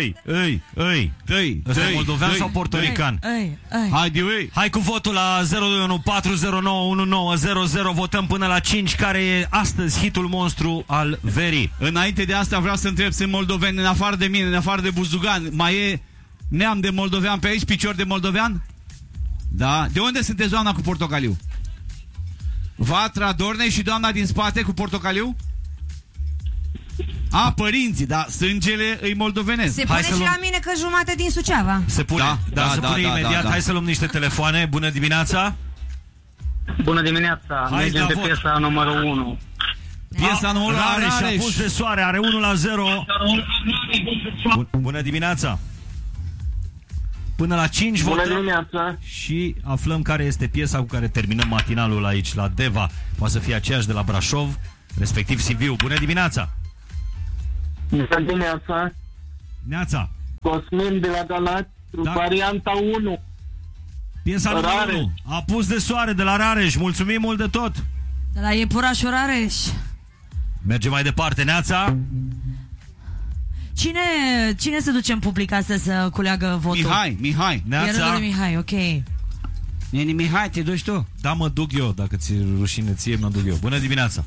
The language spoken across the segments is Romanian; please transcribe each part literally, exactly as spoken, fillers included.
Îi, îi, îi, îi. Ăsta e moldovean sau portorican? Haide, îi. Hai cu votul la zero doi unu patru zero nouă unu nouă zero zero. Votăm până la cinci, care e astăzi hitul monstru al verii. Înainte de asta vreau să întreb, sunt moldoveni în afară de mine, în afară de Buzugan, mai e neam de moldovean pe aici, picior de moldovean? Da. De unde sunteți, doamna cu portocaliu? Vatra Dornei și doamna din spate cu portocaliu? A, părinții, da, sângele îi moldovenesc. Se pune și luăm... la mine că jumate din Suceava. Se pune, da, da, da se da, pune da, imediat. Da, da. Hai să luăm niște telefoane. Bună dimineața. Bună dimineața. Hai, mergem pe vot. Piesa numărul unu. Piesa numărul unu, Rareș a pus de soare, are unu la zero. Bună dimineața. Până la cinci Bună votăm dimineața. și aflăm care este piesa cu care terminăm matinalul aici la Deva. Poate să fie aceeași de la Brașov, respectiv Sibiu. Bună dimineața. Bună dimineața. Neața. Cosmin de la Galați, da. Varianta unu. Piesa numărul unu. A pus de soare de la Rareș. Mulțumim mult de tot. De la Iepurașul Rareș. Mergem mai departe. Neața. Cine, cine se duce în public astăzi să culeagă votul? Mihai, Mihai. Neața. Mihai, ok. Neni Mihai, te duci tu? Da, mă duc eu. Dacă ți-e rușine ție, mă duc eu. Bună dimineața.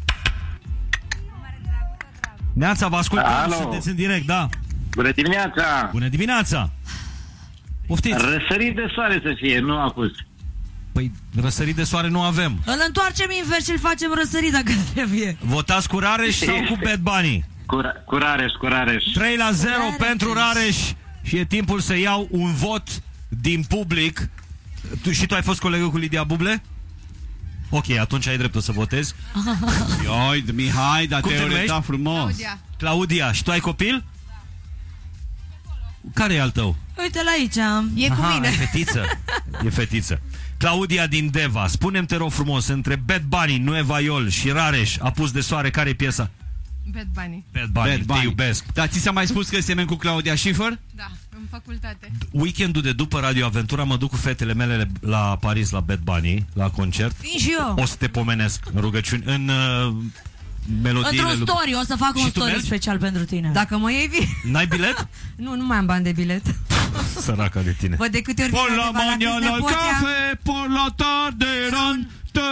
Neața, vă ascultăm. Alo. Sunteți în direct, da. Bună dimineața. Bună dimineața. Poftiți. Răsărit de soare să fie, nu a pus. Păi, răsărit de soare nu avem. Îl întoarcem invers și îl facem răsărit dacă trebuie. Votați cu Rareș sau cu Bad Bunny? Cu, cu Rareș, cu Rareș. trei la zero Rareș. Pentru Rareș. Și e timpul să iau un vot din public. Tu, și tu ai fost colegă cu Lidia Buble? Ok, atunci ai dreptul să votezi. Ioi, Mihai, dar te-ai orientat frumos. Claudia. Claudia, și tu ai copil? Care e al tău? Uite-l aici. E Aha, cu mine. E fetiță. E fetiță. Claudia din Deva, spune-mi, te rog frumos, între Bad Bunny, Nueva Iol și Rareș, a pus de soare, care e piesa? Bad Bunny. Bad Bunny, Bad Bunny. Te iubesc. Dar ți s-a mai spus că semeni cu Claudia Schiffer? Da, în facultate. Weekendul de după Radio Aventura mă duc cu fetele mele la Paris la Bad Bunny, la concert. Vin și eu. O să te pomenesc în rugăciuni, în uh, melodiile. Într-un story, o să fac un story mergi? special pentru tine. Dacă mă iei, vii. N-ai bilet? Nu, nu mai am bani de bilet. Săraca de tine. Văd de câte ori por la mañana café, por la tarde ron,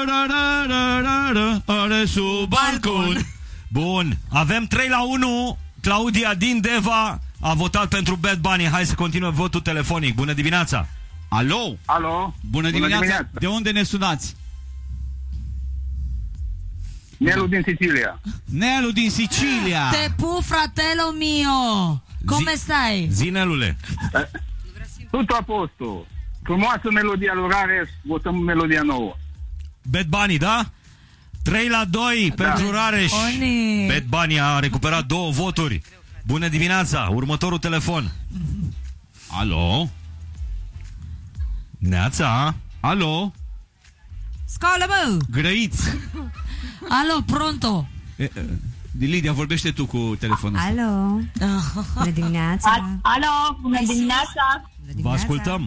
are sub balcon. Bun, avem trei la unu. Claudia din Deva a votat pentru Bad Bunny. Hai să continuăm votul telefonic. Bună dimineața. Alo. Alo. Bună dimineața. Bună dimineața. De unde ne sunați? Nelu din Sicilia. Nelu din Sicilia. Te pup, fratelo mio. Come stai? Zi, Nelule. Tutto a posto. Frumoasă melodia lui Rareș, votăm melodia nouă. Bad Bunny, da? trei la doi da. Pentru Rareș. Oni. Bad Bunny a recuperat două voturi. Bună dimineața. Următorul telefon. Alo. Neața. Alo. Scoală, bă. Grăiți. Alo, pronto. E, e, Lidia, vorbește tu cu telefonul. Alo. Bună dimineața. Alo, bună dimineața. Vă ascultăm.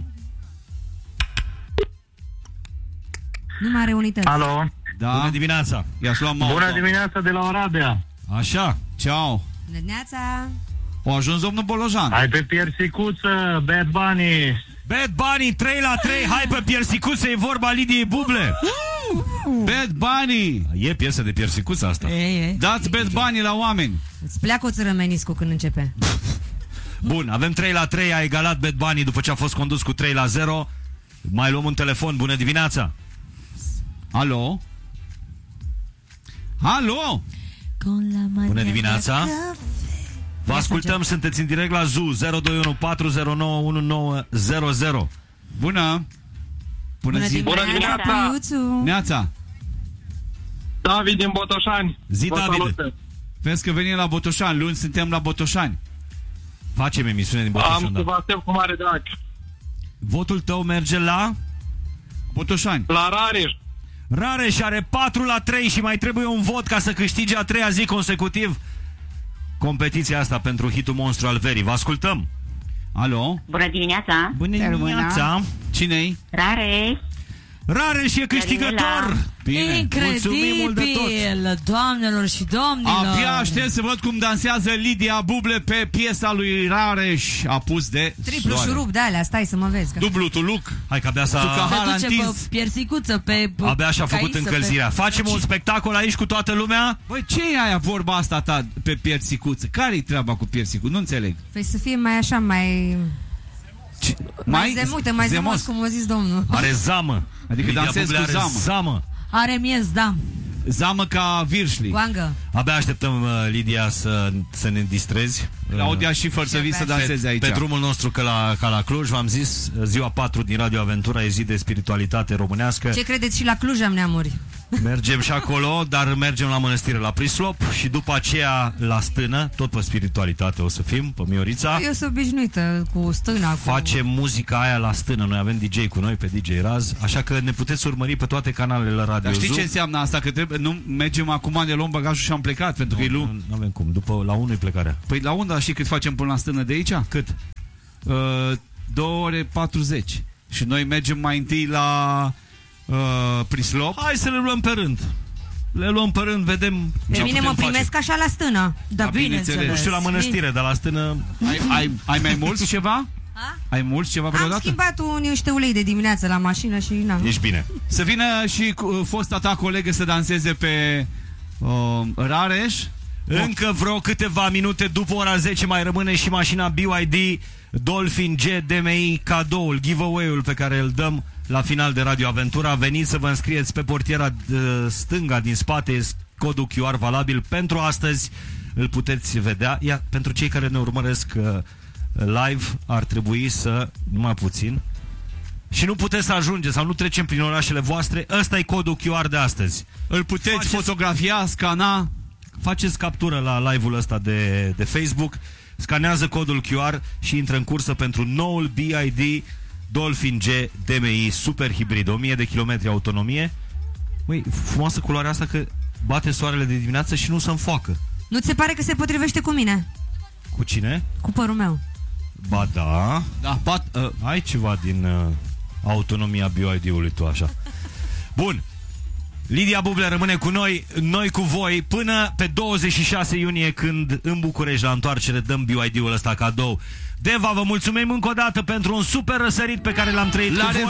Nu mai are unități. Alo. Da. Bună dimineața. I-aș lua Bună dimineața de la Oradea. Așa. Ciao. Bună dimineața. O ajuns domnul Bolojan. Hai pe piersicuță, Bad Bunny. Bad Bunny, trei la trei. Hai pe piersicuță, e vorba Lidiei Buble. Bad Bunny. E piesă de piersicuță asta. E, e. Dați Bad Bunny la oameni. Îți pleacă o țără meniscu când începe. Bun, avem trei la trei. A egalat Bad Bunny după ce a fost condus cu trei la zero. Mai luăm un telefon. Bună dimineața. Alo. Alo. Bună dimineața. Vă ascultăm, sunteți în direct la Z U zero doi unu patru zero nouă unu nouă zero zero. Bună. Bună, Bună zi. dimineața. Bună dimineața. Neața. David din Botoșani. Zi, David. Vezi că venim la Botoșani. Luni suntem la Botoșani. Facem emisiune din Botoșani. Am da. să vă aștept cu mare drag. Votul tău merge la Botoșani. La Rareș. Rareș are patru la trei și mai trebuie un vot ca să câștige a treia zi consecutiv competiția asta pentru hitul monstru al verii. Vă ascultăm. Alo. Bună dimineața. Bună dimineața. Cine-i? Rareș. Rareș e câștigător! Bine. Incredibil, doamnelor și domnilor! Abia aștept să văd cum dansează Lidia Buble pe piesa lui Rareș. A pus de triplu șurup de alea, stai să mă vezi. Că... Dublu tuluc. Hai că abia s-a... Se duce pe piersicuță, pe... Abia și-a făcut încălzirea. Pe... Facem un spectacol aici cu toată lumea? Băi, ce e aia vorba asta ta pe piersicuță? Care-i treaba cu piersicuță? Nu înțeleg. Păi să fie mai așa, mai... Ce? Mai, mai zemute, mai zemos, cum a zis domnul. Are zamă. Adică dansezi cu zamă. zamă. Are miez, da. Zamă ca virșli. Guangă. Abia așteptăm, uh, Lidia, să, să ne distrezi. Claudia și fără să vii să dansezi aici. Pe, pe drumul nostru ca la, ca la Cluj, v-am zis, ziua patru din Radio Aventura e zi de spiritualitate românească. Ce credeți, și la Cluj am neamuri? Mergem și acolo, dar mergem la mănăstire la Prislop și după aceea la Stână, tot pe spiritualitate o să fim, pe Miorița. Eu sunt obișnuită cu Stâna. Cu... Facem muzica aia la Stână, noi avem D J cu noi, pe D J Raz, așa că ne puteți urmări pe toate canalele la Radio. Dar știi Zoo? Ce înseamnă asta? Că trebuie, nu mergem acum, ne luăm bagajul și am plecat, pentru nu, că e lung. Nu, nu avem cum, după la unu e plecarea. Păi la unde, știi cât facem până la Stână de aici? Cât? Uh, două ore patruzeci. Și noi mergem mai întâi la uh, Prislop. Hai să le luăm pe rând. Le luăm pe rând, vedem. Pe mine mă primesc face. Așa la Stână. Da, bine înțeles. Nu știu la mănăstire, dar la Stână... Ai, ai, ai mai mulți ceva? A? Ai mulți ceva vreodată? Am schimbat un, niște ulei de dimineață la mașină și na. Ești bine. Să vină și uh, fosta ta colegă să danseze pe uh, Rareș. Încă vreo câteva minute după ora zece mai rămâne și mașina B Y D Dolphin G D M I, cadoul, giveaway-ul pe care îl dăm la final de Radio Aventura. Veniți să vă înscrieți pe portiera stânga din spate, codul Q R valabil pentru astăzi, îl puteți vedea. Iar pentru cei care ne urmăresc uh, live ar trebui să, numai puțin, și nu puteți să ajungeți sau nu trecem prin orașele voastre, ăsta e codul Q R de astăzi. Îl puteți Faceți... fotografia, scana. Faceți captură la live-ul ăsta de, de Facebook, scanează codul Q R și intră în cursă pentru noul B Y D Dolphin G D M I Super Hibrid, o mie de kilometri autonomie. Măi, frumoasă culoarea asta, că bate soarele de dimineață și nu se înfoacă. Nu ți se pare că se potrivește cu mine? Cu cine? Cu părul meu. Ba da, da bat, uh, ai ceva din uh, autonomia B Y D-ului tu așa. Bun. Lidia Buble rămâne cu noi, noi cu voi, până pe douăzeci și șase iunie, când în București la întoarcere dăm B Y D-ul ăsta cadou. Deva, vă mulțumim încă o dată pentru un super răsărit pe care l-am trăit la cu voi.